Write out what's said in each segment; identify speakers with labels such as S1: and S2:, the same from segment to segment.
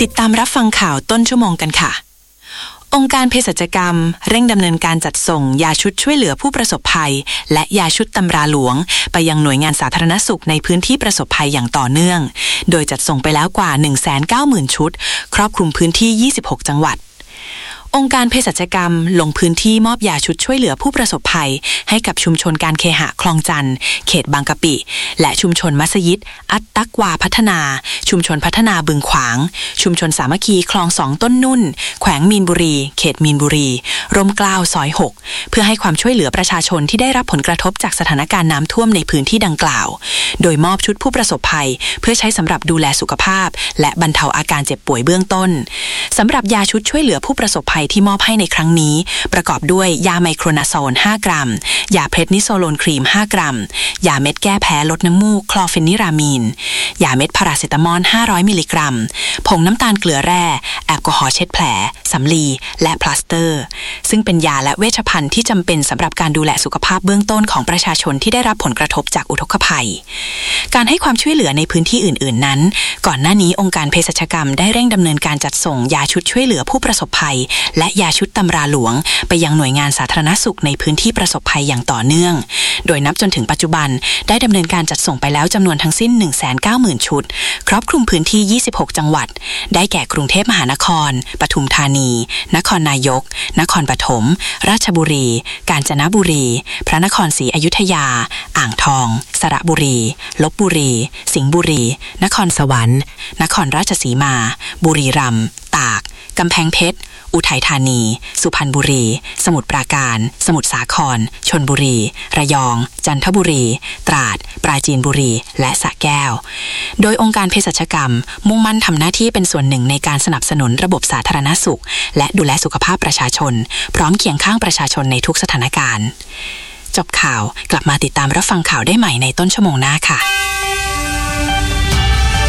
S1: ติดตามรับฟังข่าวต้นชั่วโมงกันค่ะองค์การเภสัชกรรมเร่งดำเนินการจัดส่งยาชุดช่วยเหลือผู้ประสบภัยและยาชุดตำราหลวงไปยังหน่วยงานสาธารณสุขในพื้นที่ประสบภัยอย่างต่อเนื่องโดยจัดส่งไปแล้วกว่า 190,000 ชุดครอบคลุมพื้นที่26จังหวัดองค์การเภสัชกรรมลงพื้นที่มอบยาชุดช่วยเหลือผู้ประสบภัยให้กับชุมชนการเคหะคลองจันทร์เขตบางกะปิและชุมชนมัสยิดอัตตักวาพัฒนาชุมชนพัฒนาบึงขวางชุมชนสามัคคีคลอง2ต้นนุ่นแขวงมีนบุรีเขตมีนบุรีร่มเกล้าซอย6เพื่อให้ความช่วยเหลือประชาชนที่ได้รับผลกระทบจากสถานการณ์น้ำท่วมในพื้นที่ดังกล่าวโดยมอบชุดผู้ประสบภัยเพื่อใช้สำหรับดูแลสุขภาพและบรรเทาอาการเจ็บป่วยเบื้องต้นสำหรับยาชุดช่วยเหลือผู้ประสบภัยที่มอบให้ในครั้งนี้ประกอบด้วยยาไมโครนาโซล5กรัมยาเพรดนิโซโลนครีม5กรัมยาเม็ดแก้แพ้ลดน้ำมูกคลอเฟนิรามีนยาเม็ดพาราเซตามอล500มิลลิกรัมผงน้ำตาลเกลือแร่แอลกอฮอล์เช็ดแผลสำลีและพลาสเตอร์ซึ่งเป็นยาและเวชภัณฑ์ที่จำเป็นสำหรับการดูแลสุขภาพเบื้องต้นของประชาชนที่ได้รับผลกระทบจากอุทกภัยการให้ความช่วยเหลือในพื้นที่อื่นๆนั้นก่อนหน้านี้องค์การเภสัชกรรมได้เร่งดำเนินการจัดส่งยาชุดช่วยเหลือผู้ประสบภัยและยาชุดตำราหลวงไปยังหน่วยงานสาธารณสุขในพื้นที่ประสบภัยอย่างต่อเนื่องโดยนับจนถึงปัจจุบันได้ดำเนินการจัดส่งไปแล้วจำนวนทั้งสิ้น 190,000 ชุดครอบคลุมพื้นที่26จังหวัดได้แก่กรุงเทพมหานครปทุมธานีนครนายกนครปฐมราชบุรีกาญจนบุรีพระนครศรีอยุธยาอ่างทองสระบุรีลพบุรีสิงห์บุรีนครสวรรค์นครราชสีมาบุรีรัมย์ตากกำแพงเพชรอุทัยธานีสุพรรณบุรีสมุทรปราการสมุทรสาครชลบุรีระยองจันทบุรีตราดปราจีนบุรีและสระแก้วโดยองค์การเภสัชกรรมมุ่งมั่นทำหน้าที่เป็นส่วนหนึ่งในการสนับสนุนระบบสาธารณสุขและดูแลสุขภาพประชาชนพร้อมเคียงข้างประชาชนในทุกสถานการณ์จบข่าวกลับมาติดตามรับฟังข่าวได้ใหม่ในต้นชั่วโมงหน้าค่ะ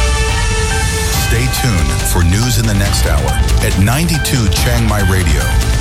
S2: Stay tuned for news in the next hour at 92 Chiang Mai Radio.